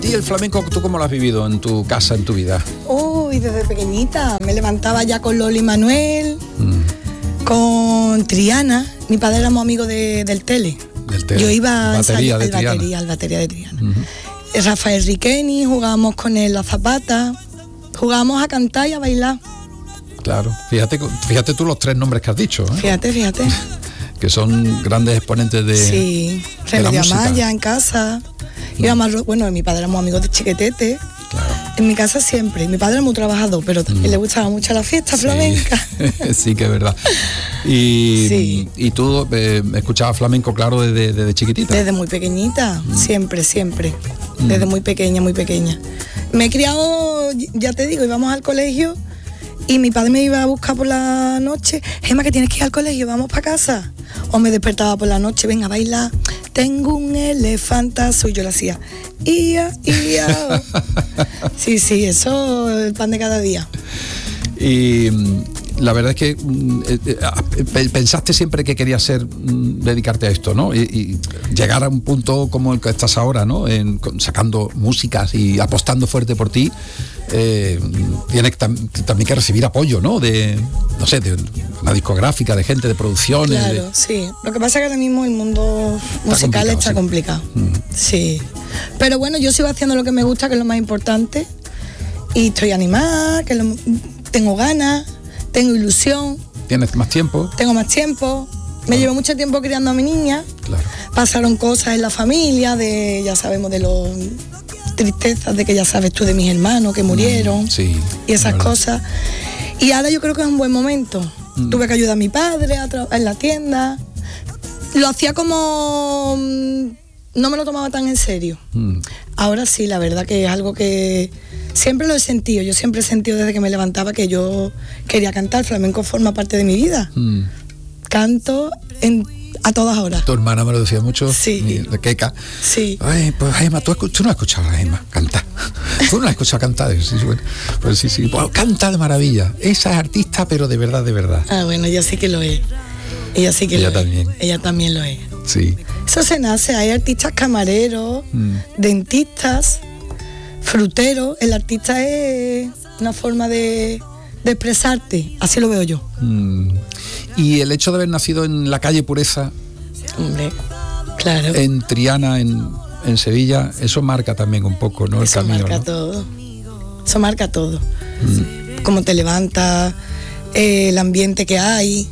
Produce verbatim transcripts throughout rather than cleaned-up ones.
ti el flamenco, ¿tú cómo lo has vivido en tu casa, en tu vida? Uy, desde pequeñita. Me levantaba ya con Loli Manuel, mm. con Triana. Mi padre era muy amigo de, del tele. Del tele. Yo iba batería al, de al Triana. batería, al batería de Triana. Uh-huh. Rafael Riqueni, jugábamos con él la zapata, jugábamos a cantar y a bailar. Claro, fíjate, fíjate tú los tres nombres que has dicho, ¿eh? Fíjate, fíjate. Que son grandes exponentes de, sí, de la música. Amaya en casa. Mm. Íbamos, bueno, mi padre éramos amigos de Chiquetete. Claro. En mi casa siempre. Mi padre era muy trabajador, pero también mm. le gustaba mucho la fiesta sí. flamenca. Sí, que es verdad. Y, sí. y tú eh, escuchabas flamenco, claro, desde, desde chiquitita. Desde muy pequeñita, mm. siempre, siempre. Mm. Desde muy pequeña, muy pequeña. Me he criado, ya te digo, íbamos al colegio y mi padre me iba a buscar por la noche. Gemma, que tienes que ir al colegio, vamos para casa. O me despertaba por la noche, venga, baila. Tengo un elefantazo. Y yo lo hacía. Ia, ia. Sí, sí, eso es el pan de cada día. Y la verdad es que eh, pensaste siempre que querías ser, dedicarte a esto, ¿no? Y, y llegar a un punto como el que estás ahora, ¿no? En, sacando músicas y apostando fuerte por ti. Eh, tienes tam, también que recibir apoyo, ¿no? De, no sé, de una discográfica, de gente, de producciones. Claro, de... sí. Lo que pasa es que ahora mismo el mundo está musical complicado, está sí. complicado. Mm. Sí. Pero bueno, yo sigo haciendo lo que me gusta, que es lo más importante. Y estoy animada, que lo, tengo ganas, tengo ilusión. ¿Tienes más tiempo? Tengo más tiempo. Me ah. llevo mucho tiempo criando a mi niña. Claro. Pasaron cosas en la familia, de ya sabemos de los... tristezas de que ya sabes tú de mis hermanos que murieron mm, sí, y esas cosas. Y ahora yo creo que es un buen momento. Mm. Tuve que ayudar a mi padre a tra- en la tienda. Lo hacía como... no me lo tomaba tan en serio. Mm. Ahora sí, la verdad que es algo que siempre lo he sentido. Yo siempre he sentido desde que me levantaba que yo quería cantar. El flamenco forma parte de mi vida. Mm. Canto en a todas horas. Tu hermana me lo decía mucho, sí. mi, de Keka. Sí. Ay, pues Gemma, tú, tú no has escuchado a Gemma cantar. Tú no has escuchado cantar. Sí, bueno, pues sí, sí. Pues canta de maravilla. Esa es artista, pero de verdad, de verdad. Ah, bueno, ella sí que lo es. Ella sí que ella lo también. es. Ella también lo es. Sí. Eso se nace. Hay artistas camareros, mm. dentistas, fruteros. El artista es una forma de, de expresarte. Así lo veo yo. Mm. Y el hecho de haber nacido en la calle Pureza, hombre, claro, en Triana, en, en Sevilla, eso marca también un poco, ¿no? El eso camino. Marca ¿no? todo. Eso marca todo. Mm. Cómo te levantas, eh, el ambiente que hay,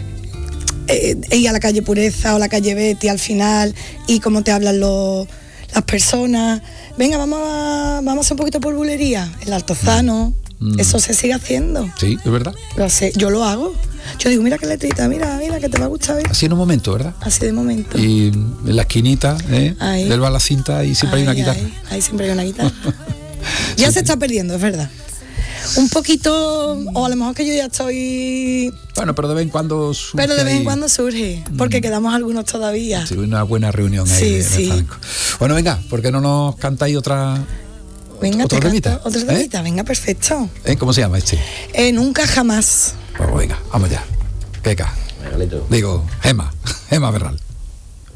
eh, ir a la calle Pureza o la calle Betty al final, y cómo te hablan los, las personas. Venga, vamos a, vamos a hacer un poquito por bulería. El Altozano. Mm. Eso se sigue haciendo. Sí, es verdad. Lo sé, yo lo hago. Yo digo, mira qué letrita, mira, mira, que te va a gustar. ¿Ver? Así en un momento, ¿verdad? Así de momento. Y en la esquinita, ¿eh? Del va la cinta y siempre ahí, hay una guitarra. Ahí, ahí siempre hay una guitarra. Ya sí, se está perdiendo, es verdad. Un poquito, o a lo mejor que yo ya estoy... Bueno, pero de vez en cuando surge. Pero de vez en ahí. cuando surge, porque mm. quedamos algunos todavía. Sí, una buena reunión ahí. Sí, de, sí. de bueno, venga, ¿por qué no nos cantáis otra... Venga, ¿Otro temita? Otro temita, ¿Eh? Venga, perfecto. ¿Eh? ¿Cómo se llama este? Eh, Nunca Jamás. Pues venga, vamos ya. Keka. Digo, Gemma, Gemma Bernal.